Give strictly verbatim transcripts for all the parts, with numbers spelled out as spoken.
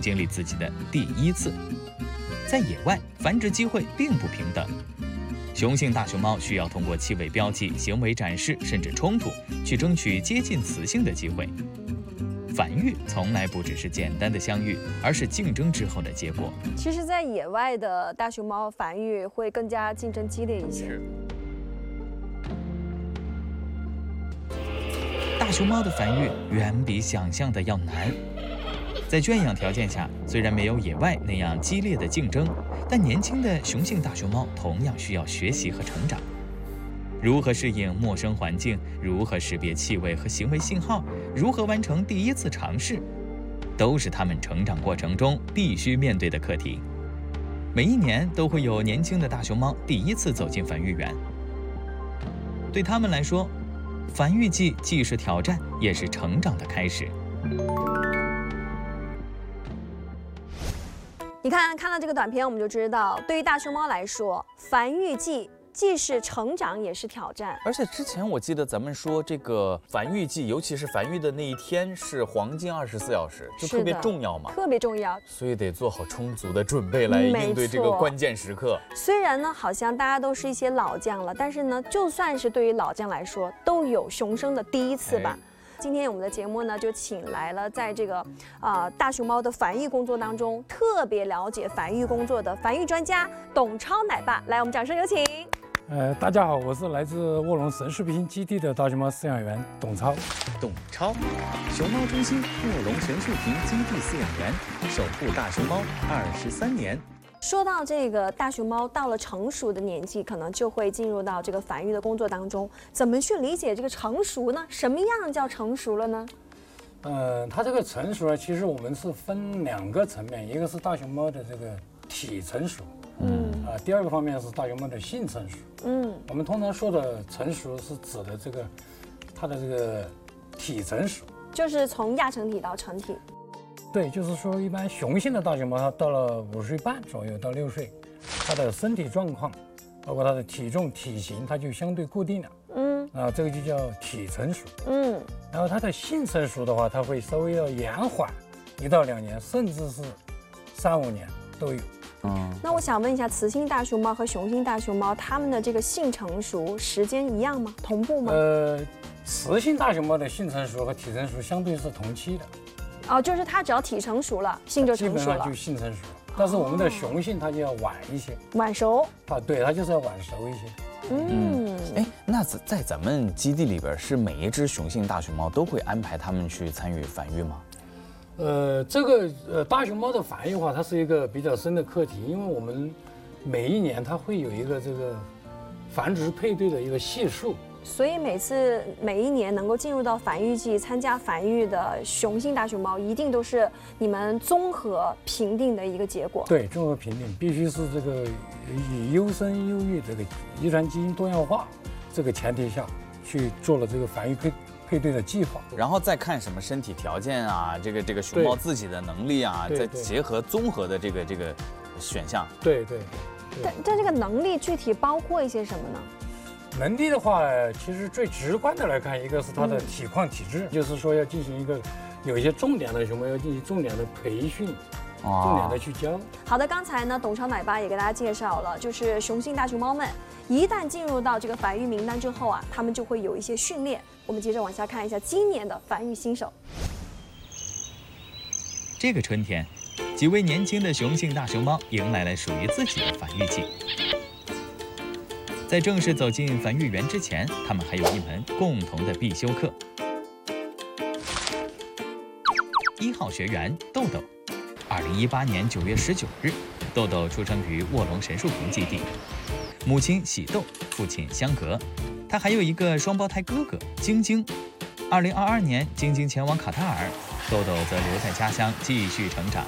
经历自己的第一次。在野外，繁殖机会并不平等。雄性大熊猫需要通过气味标记、行为展示，甚至冲突，去争取接近雌性的机会。繁育从来不只是简单的相遇，而是竞争之后的结果。 其实，在野外的大熊猫繁育会更加竞争激烈一些。 大熊猫的繁育远比想象的要难。在圈养条件下，虽然没有野外那样激烈的竞争，但年轻的雄性大熊猫同样需要学习和成长。如何适应陌生环境，如何识别气味和行为信号，如何完成第一次尝试，都是它们成长过程中必须面对的课题。每一年都会有年轻的大熊猫第一次走进繁育园。对它们来说，繁育季既是挑战，也是成长的开始。 你看，看到这个短片，我们就知道，对于大熊猫来说，繁育季既是成长，也是挑战。 而且之前我记得咱们说，这个繁育季，尤其是繁育的那一天，是黄金二十四小时，就特别重要嘛， 特别重要。 所以得做好充足的准备来应对这个关键时刻。 虽然呢，好像大家都是一些老将了，但是呢，就算是对于老将来说，都有熊生的第一次吧。哎，今天我们的节目呢，就请来了在这个啊、呃、大熊猫的繁育工作当中特别了解繁育工作的繁育专家董超奶爸，来，我们掌声有请。 呃，大家好，我是来自卧龙神树坪基地的大熊猫饲养员董超。 董超，熊猫中心卧龙神树坪基地饲养员，守护大熊猫二十三年。 说到这个大熊猫到了成熟的年纪，可能就会进入到这个繁育的工作当中。怎么去理解这个成熟呢？什么样叫成熟了呢？ 呃，它这个成熟呢，其实我们是分两个层面，一个是大熊猫的这个体成熟，嗯啊、呃，第二个方面是大熊猫的性成熟。嗯，我们通常说的成熟是指的这个它的这个体成熟， 就是从亚成体到成体。 对，就是说，一般雄性的大熊猫，它到了五岁半左右到六岁，它的身体状况，包括它的体重、体型，它就相对固定了。嗯，啊，这个就叫体成熟。嗯，然后它的性成熟的话，它会稍微要延缓一到两年，甚至是三五年都有。 嗯，那我想问一下，雌性大熊猫和雄性大熊猫，它们的这个性成熟时间一样吗？同步吗？ 呃，雌性大熊猫的性成熟和体成熟相对是同期的。 哦，就是它只要体成熟了，性就成熟了， 基本上就性成熟了。但是我们的雄性它就要晚一些， 晚熟。 啊，对，它就是要晚熟一些。 嗯，哎，那在咱们基地里边，是每一只雄性大熊猫都会安排它们去参与繁育吗？ 呃，这个呃大熊猫的繁育的话，它是一个比较深的课题，因为我们每一年它会有一个这个繁殖配对的一个系数。 所以每次每一年能够进入到繁育季参加繁育的雄性大熊猫，一定都是你们综合评定的一个结果。 对，综合评定必须是这个以优生优育这个遗传基因多样化这个前提下去做了这个繁育配配对的计划， 然后再看什么身体条件啊，这个这个熊猫自己的能力啊，再结合综合的这个这个选项。 对对。 但但这个能力具体包括一些什么呢？ 能力的话，其实最直观的来看，一个是它的体况体质，嗯、就是说要进行一个有一些重点的熊猫要进行重点的培训，哦、重点的去教。 好的，刚才呢，董超奶爸也给大家介绍了，就是雄性大熊猫们一旦进入到这个繁育名单之后啊，他们就会有一些训练。我们接着往下看一下今年的繁育新手。 这个春天，几位年轻的雄性大熊猫迎来了属于自己的繁育季。在正式走进繁育园之前，他们还有一门共同的必修课。一号学员豆豆，二零一八年九月十九日，豆豆出生于卧龙神树坪基地，母亲喜豆，父亲香格，他还有一个双胞胎哥哥晶晶。二零二二年，晶晶前往卡塔尔，豆豆则留在家乡继续成长。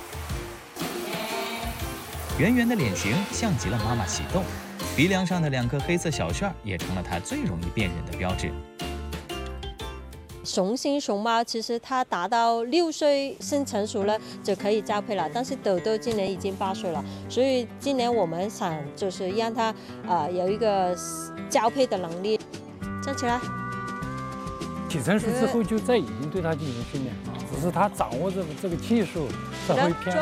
圆圆的脸型像极了妈妈喜豆。鼻梁上的两个黑色小旋儿也成了它最容易辨认的标志。 雄性熊猫其实它达到六岁性成熟了就可以交配了，但是豆豆今年已经八岁了，所以今年我们想就是让它呃有一个交配的能力。站起来。 体成熟之后就再已经对它进行训练，只是它掌握这个这个技术稍微偏